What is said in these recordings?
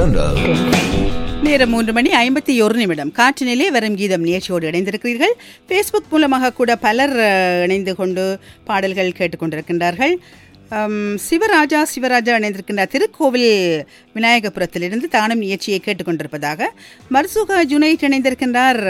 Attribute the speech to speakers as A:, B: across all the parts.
A: நேரம் 3:51 காற்றினிலே வரும் கீதம் நிகழ்ச்சியோடு இணைந்திருக்கிறீர்கள். ஃபேஸ்புக் மூலமாக கூட பலர் இணைந்து கொண்டு பாடல்கள் கேட்டுக்கொண்டிருக்கின்றார்கள். சிவராஜா இணைந்திருக்கின்றார். திருக்கோவில் விநாயகபுரத்திலிருந்து தானும் நிகழ்ச்சியை கேட்டுக்கொண்டிருப்பதாக. மர்சுகா ஜுனைட் இணைந்திருக்கின்றார்.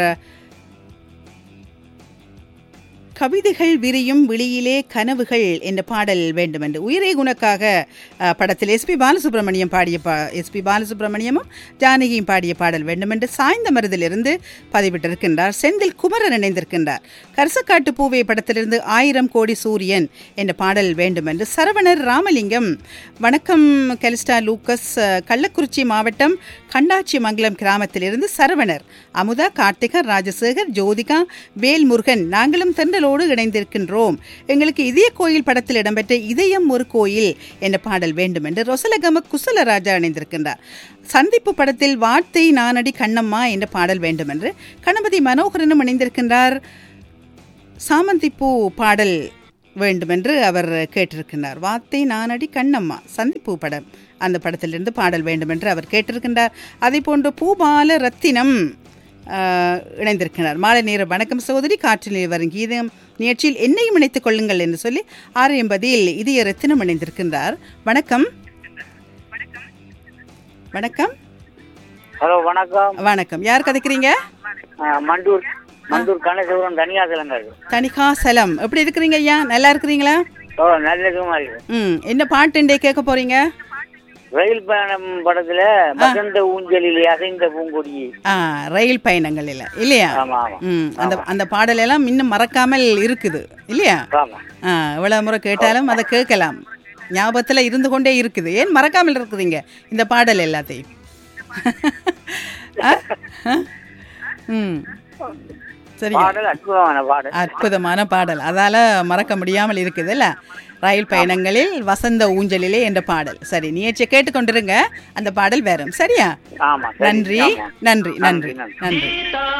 A: கவிதைகள் விரியும் விழியிலே கனவுகள் என்ற பாடல் வேண்டும் என்று. உயிரே குணக்காக படத்தில் எஸ்பி பாலசுப்ரமணியமும் ஜானகியும் பாடிய பாடல் வேண்டும் என்று சாய்ந்த மருதிலிருந்து பதிவிட்டிருக்கின்றார். செந்தில் குமரன் இணைந்திருக்கின்றார். கரசக்காட்டு பூவே படத்திலிருந்து 1000 கோடி சூரியன் என்ற பாடல் வேண்டும் என்று. சரவணர் ராமலிங்கம் வணக்கம் கெலிஸ்டா லூக்கஸ், கள்ளக்குறிச்சி மாவட்டம் கண்டாச்சி மங்கலம் கிராமத்திலிருந்து சரவணர். அமுதா, கார்த்திகர், ராஜசேகர், ஜோதிகா, வேல்முருகன் நாங்களும் தென்றலோடு இணைந்திருக்கின்றோம். எங்களுக்கு இதய கோயில் படத்தில் இடம்பெற்ற இதயம் ஒரு கோயில் என்ற பாடல் வேண்டும் என்று ரொசலகம குசலராஜா இணைந்திருக்கின்றார். சந்திப்பு படத்தில் வார்த்தை நானடி கண்ணம்மா என்ற பாடல் வேண்டும் என்று. கணபதி மனோகரனும் இணைந்திருக்கின்றார். சாமந்திப்பூ பாடல் வேண்டும் என்று அவர் கேட்டிருக்கின்றார். வார்த்தை நானடி கண்ணம்மா சந்திப்பு படம், அந்த படத்திலிருந்து பாடல் வேண்டும் என்று அவர் கேட்டிருக்கின்றார். அதே போன்று பூபால ரத்தினம் இணைந்திருக்கிறார். மாலை நேர வணக்கம் சகோதரி, காற்றில் வரும் கீதம் நிகழ்ச்சியில் என்னையும் இணைத்துக் கொள்ளுங்கள் என்று சொல்லி 680 இதய ரத்தினம் இணைந்திருக்கின்றார். வணக்கம். வணக்கம்.
B: ஹலோ வணக்கம்.
A: வணக்கம். யார் கதைக்கிறீங்க?
B: மண்டூர் கணேசபுரம்
A: தனிகாசலம். எப்படி இருக்கிறீங்க ஐயா? நல்லா இருக்கிறீங்களா?
B: நல்லதுமா இருக்கு.
A: என்ன பாட்டு கேட்க போறீங்க?
B: ரயில் பயணம் படத்துல வசந்த ஊஞ்சலில் அசைந்த பூங்கொடி.
A: ரயில் பயணங்கள் இல்லையா? அந்த பாடல் எல்லாம் இன்னும் மறக்காமல் இருக்குது இல்லையா? எவ்வளவு முறை கேட்டாலும் அதை கேட்கலாம், ஞாபகத்துல இருந்து கொண்டே இருக்குது. ஏன் மறக்காமல் இருக்குதுங்க இந்த பாடல் எல்லாத்தையும்? சரியா, அற்புதமான பாடல், அதால மறக்க முடியாமல் இருக்குது இல்ல? ரயில் பயணங்களில் வசந்த ஊஞ்சலிலே என்ற பாடல். சரி, நிகழ்ச்சியை கேட்டுக்கொண்டிருங்க, அந்த பாடல் வரும். சரியா? நன்றி நன்றி நன்றி நன்றி.